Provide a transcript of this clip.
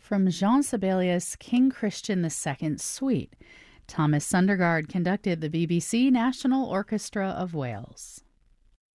from Jean Sibelius' King Christian II Suite. Thomas Sundergaard conducted the BBC National Orchestra of Wales.